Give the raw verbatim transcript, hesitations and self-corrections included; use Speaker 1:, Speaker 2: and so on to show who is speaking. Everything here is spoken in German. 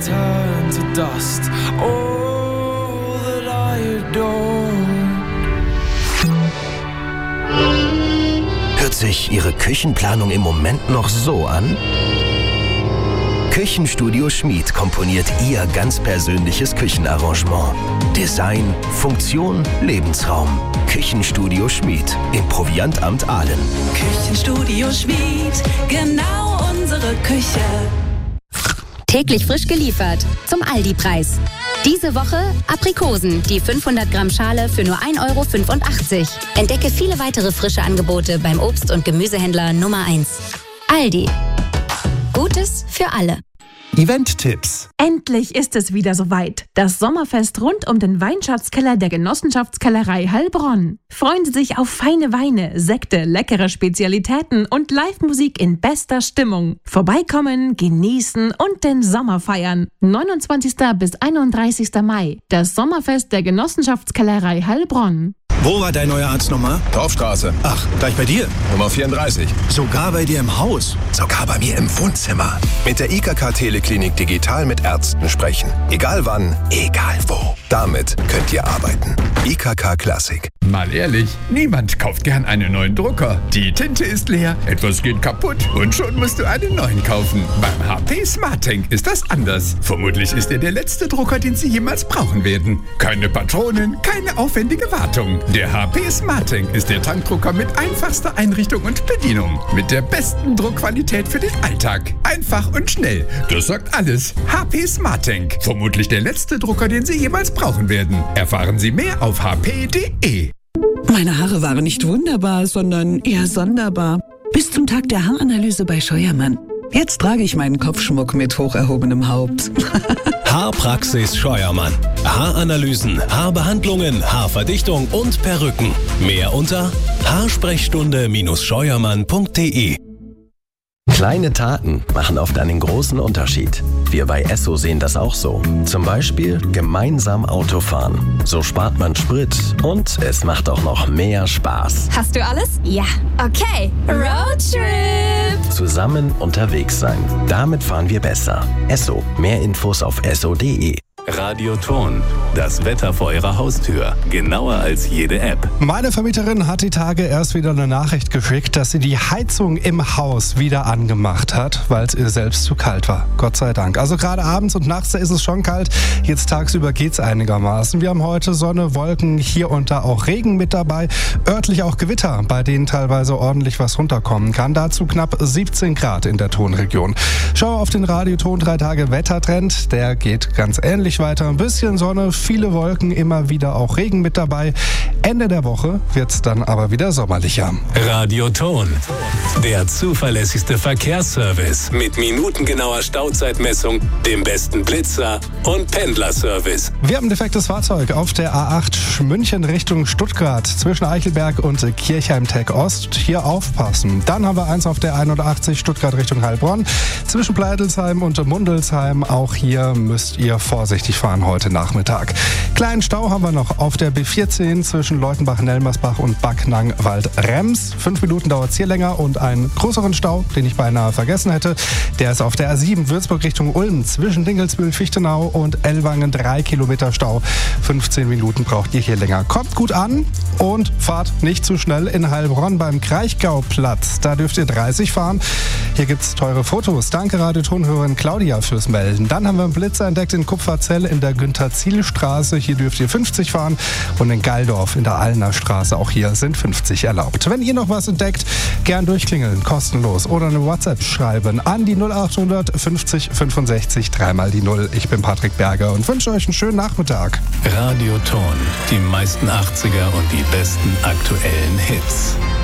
Speaker 1: turn to dust. All that I adored.
Speaker 2: Hört sich Ihre Küchenplanung im Moment noch so an? Küchenstudio Schmid komponiert Ihr ganz persönliches Küchenarrangement. Design, Funktion, Lebensraum. Küchenstudio Schmid im Proviantamt Aalen.
Speaker 3: Küchenstudio Schmid, genau unsere Küche.
Speaker 4: Täglich frisch geliefert zum Aldi-Preis. Diese Woche Aprikosen, die fünfhundert Gramm Schale für nur ein Euro fünfundachtzig. Entdecke viele weitere frische Angebote beim Obst- und Gemüsehändler Nummer eins. Aldi. Gutes für alle.
Speaker 5: Event-Tipps.
Speaker 6: Endlich ist es wieder soweit. Das Sommerfest rund um den Weinschatzkeller der Genossenschaftskellerei Heilbronn. Freuen Sie sich auf feine Weine, Sekte, leckere Spezialitäten und Live-Musik in bester Stimmung. Vorbeikommen, genießen und den Sommer feiern. neunundzwanzigsten bis einunddreißigsten Mai. Das Sommerfest der Genossenschaftskellerei Heilbronn.
Speaker 5: Wo war dein neuer Arzt nochmal?
Speaker 7: Dorfstraße.
Speaker 5: Ach, gleich bei dir?
Speaker 7: Nummer vierunddreißig.
Speaker 5: Sogar bei dir im Haus?
Speaker 7: Sogar bei mir im Wohnzimmer. Mit der I K K Teleklinik digital mit Ärzten sprechen. Egal wann, egal wo. Damit könnt ihr arbeiten. I K K Classic.
Speaker 8: Mal ehrlich, niemand kauft gern einen neuen Drucker. Die Tinte ist leer, etwas geht kaputt und schon musst du einen neuen kaufen. Beim H P SmartTank ist das anders. Vermutlich ist er der letzte Drucker, den Sie jemals brauchen werden. Keine Patronen, keine aufwendige Wartung. Der H P SmartTank ist der Tankdrucker mit einfachster Einrichtung und Bedienung. Mit der besten Druckqualität für den Alltag. Einfach und schnell. Das sagt alles. H P SmartTank. Vermutlich der letzte Drucker, den Sie jemals brauchen werden. Erfahren Sie mehr auf h p punkt d e.
Speaker 9: Meine Haare waren nicht wunderbar, sondern eher sonderbar. Bis zum Tag der Haaranalyse bei Scheuermann. Jetzt trage ich meinen Kopfschmuck mit hoch erhobenem Haupt.
Speaker 2: Haarpraxis Scheuermann. Haaranalysen, Haarbehandlungen, Haarverdichtung und Perücken. Mehr unter haarsprechstunde Scheuermann punkt d e. Kleine Taten machen oft einen großen Unterschied. Wir bei Esso sehen das auch so. Zum Beispiel gemeinsam Auto fahren. So spart man Sprit und es macht auch noch mehr Spaß.
Speaker 4: Hast du alles? Ja. Okay. Roadtrip.
Speaker 2: Zusammen unterwegs sein. Damit fahren wir besser. Esso. Mehr Infos auf esso punkt d e.
Speaker 10: Radioton. Das Wetter vor Ihrer Haustür. Genauer als jede App.
Speaker 5: Meine Vermieterin hat die Tage erst wieder eine Nachricht geschickt, dass sie die Heizung im Haus wieder angemacht hat, weil es ihr selbst zu kalt war. Gott sei Dank. Also gerade abends und nachts ist es schon kalt. Jetzt tagsüber geht es einigermaßen. Wir haben heute Sonne, Wolken, hier und da auch Regen mit dabei. Örtlich auch Gewitter, bei denen teilweise ordentlich was runterkommen kann. Dazu knapp siebzehn Grad in der Tonregion. Schau auf den Radioton drei Tage Wettertrend. Der geht ganz ähnlich weiter. Ein bisschen Sonne, viele Wolken, immer wieder auch Regen mit dabei. Ende der Woche wird es dann aber wieder sommerlicher.
Speaker 10: Radioton. Der zuverlässigste Verkehrsservice mit minutengenauer Stauzeitmessung, dem besten Blitzer und Pendlerservice.
Speaker 5: Wir haben ein defektes Fahrzeug auf der A acht München Richtung Stuttgart zwischen Eichelberg und Kirchheim-Tech Ost. Hier aufpassen. Dann haben wir eins auf der einundachtzig Stuttgart Richtung Heilbronn zwischen Pleitelsheim und Mundelsheim. Auch hier müsst ihr vorsichtig fahren heute Nachmittag. Kleinen Stau haben wir noch auf der B vierzehn zwischen Leutenbach-Nelmersbach und Backnang-Wald-Rems. Fünf Minuten dauert es hier länger und einen größeren Stau, den ich beinahe vergessen hätte, der ist auf der A sieben Würzburg Richtung Ulm zwischen Dingelsbühl-Fichtenau und Ellwangen. Drei Kilometer Stau. fünfzehn Minuten braucht ihr hier länger. Kommt gut an und fahrt nicht zu schnell in Heilbronn beim Kraichgauplatz. Da dürft ihr dreißig fahren. Hier gibt es teure Fotos. Danke Radiotonhörerin Claudia fürs Melden. Dann haben wir einen Blitzer entdeckt in Kupferzell in der Günther-Ziel-Straße. Hier dürft ihr fünfzig fahren. Und in Geildorf in der Allner Straße. Auch hier sind fünfzig erlaubt. Wenn ihr noch was entdeckt, gern durchklingeln, kostenlos. Oder eine WhatsApp schreiben an die null achthundert fünfzig fünfundsechzig, dreimal die null. Ich bin Patrick Berger und wünsche euch einen schönen Nachmittag.
Speaker 10: Radioton. Die meisten achtziger und die besten aktuellen Hits.